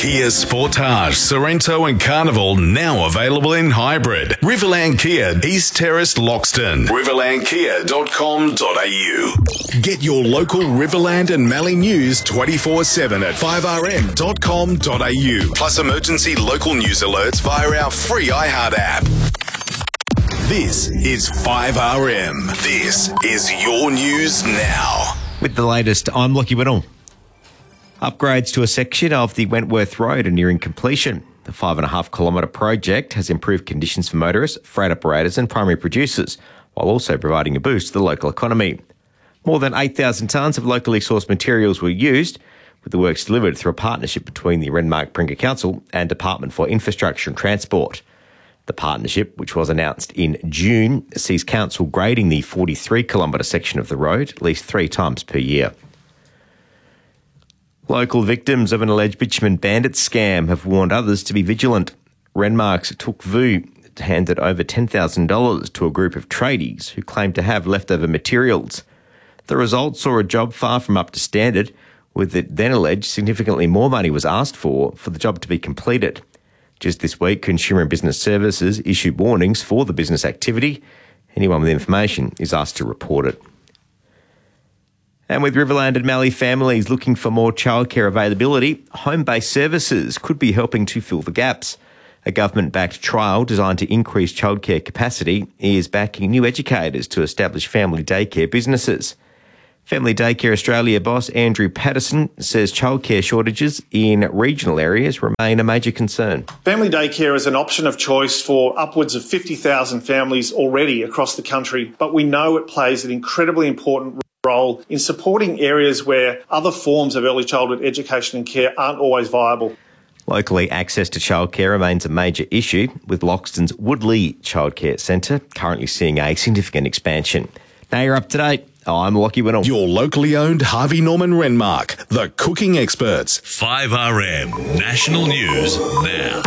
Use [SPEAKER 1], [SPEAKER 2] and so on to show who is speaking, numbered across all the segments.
[SPEAKER 1] Kia Sportage, Sorrento and Carnival now available in hybrid. Riverland Kia, East Terrace, Loxton. riverlandkia.com.au. Get your local Riverland and Mallee news 24/7 at 5rm.com.au. Plus emergency local news alerts via our free iHeart app. This is 5RM. This is your news now.
[SPEAKER 2] With the latest, I'm Lockie Whittle. Upgrades to a section of the Wentworth Road are nearing completion. The 5.5 kilometre project has improved conditions for motorists, freight operators and primary producers, while also providing a boost to the local economy. More than 8,000 tonnes of locally sourced materials were used, with the works delivered through a partnership between the Renmark-Pringa Council and Department for Infrastructure and Transport. The partnership, which was announced in June, sees council grading the 43-kilometre section of the road at least 3 times per year. Local victims of an alleged bitumen bandit scam have warned others to be vigilant. Renmark's Tuk Vu handed over $10,000 to a group of tradies who claimed to have leftover materials. The result saw a job far from up to standard, with it then alleged significantly more money was asked for the job to be completed. Just this week, Consumer and Business Services issued warnings for the business activity. Anyone with information is asked to report it. And with Riverland and Mallee families looking for more childcare availability, home-based services could be helping to fill the gaps. A government-backed trial designed to increase childcare capacity is backing new educators to establish family daycare businesses. Family Daycare Australia boss Andrew Patterson says childcare shortages in regional areas remain a major concern.
[SPEAKER 3] Family daycare is an option of choice for upwards of 50,000 families already across the country, but we know it plays an incredibly important role in supporting areas where other forms of early childhood education and care aren't always viable.
[SPEAKER 2] Locally, access to childcare remains a major issue, with Loxton's Woodley Childcare Centre currently seeing a significant expansion. Now you're up to date. I'm Lockie Whittle.
[SPEAKER 1] Your locally owned Harvey Norman Renmark, the cooking experts.
[SPEAKER 4] 5RM National News Now.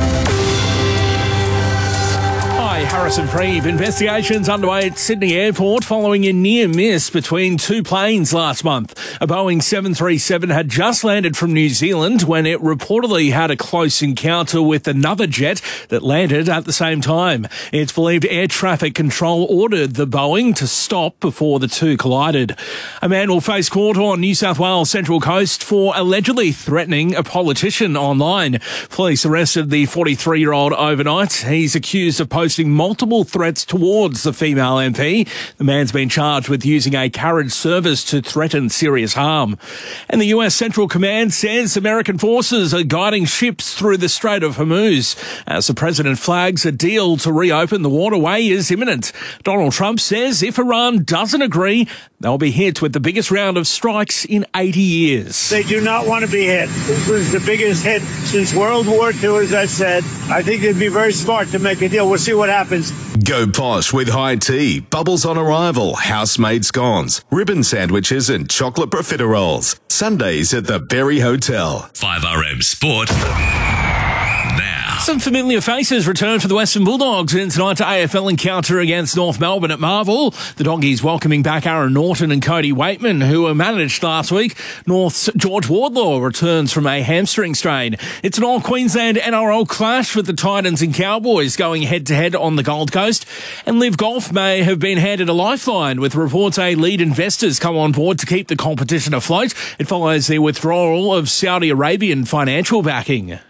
[SPEAKER 5] Hi, Harrison Preeve. Investigations underway at Sydney Airport following a near miss between 2 planes last month. A Boeing 737 had just landed from New Zealand when it reportedly had a close encounter with another jet that landed at the same time. It's believed air traffic control ordered the Boeing to stop before the two collided. A man will face court on New South Wales Central Coast for allegedly threatening a politician online. Police arrested the 43-year-old overnight. He's accused of posting multiple threats towards the female MP. The man's been charged with using a carriage service to threaten serious harm. And the US Central Command says American forces are guiding ships through the Strait of Hormuz as the president flags a deal to reopen the waterway is imminent. Donald Trump says if Iran doesn't agree, they'll be hit with the biggest round of strikes in 80 years.
[SPEAKER 6] They do not want to be hit. This was the biggest hit since World War II, as I said. I think it'd be very smart to make a deal. We'll see what happens.
[SPEAKER 1] Go posh with high tea, bubbles on arrival, house-made scones, ribbon sandwiches and chocolate profiteroles. Sundays at the Berry Hotel.
[SPEAKER 4] 5RM Sport Now.
[SPEAKER 5] Some familiar faces return for the Western Bulldogs in tonight's AFL encounter against North Melbourne at Marvel. The Doggies welcoming back Aaron Norton and Cody Waitman, who were managed last week. North's George Wardlaw returns from a hamstring strain. It's an all-Queensland NRL clash with the Titans and Cowboys going head-to-head on the Gold Coast. And Live Golf may have been handed a lifeline, with reports a lead investors come on board to keep the competition afloat. It follows the withdrawal of Saudi Arabian financial backing.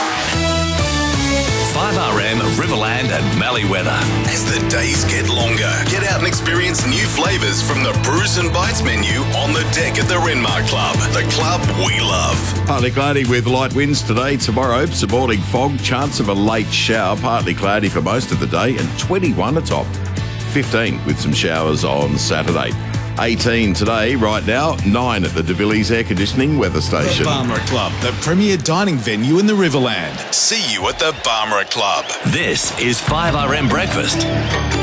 [SPEAKER 4] 5RM Riverland and Mallee weather.
[SPEAKER 1] As the days get longer, get out and experience new flavours from the Brews and Bites menu on the deck at the Renmark Club, the club we love.
[SPEAKER 7] Partly cloudy with light winds today. Tomorrow, some morning fog, chance of a late shower. Partly cloudy for most of the day and 21 atop. 15 with some showers on Saturday. 18 today, right now, 9 at the De Villiers Air Conditioning Weather Station.
[SPEAKER 1] The Barmera Club, the premier dining venue in the Riverland. See you at the Barmera Club.
[SPEAKER 4] This is 5RM Breakfast.